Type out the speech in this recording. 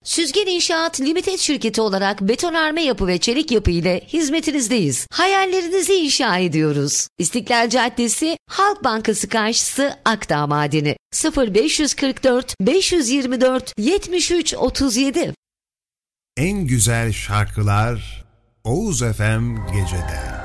Süzgen İnşaat Limited şirketi olarak betonarme yapı ve çelik yapı ile hizmetinizdeyiz. Hayallerinizi inşa ediyoruz. İstiklal Caddesi, Halk Bankası karşısı, Akdağ Madeni. 0544 524 73 37. En güzel şarkılar Oğuz FM Gece'de.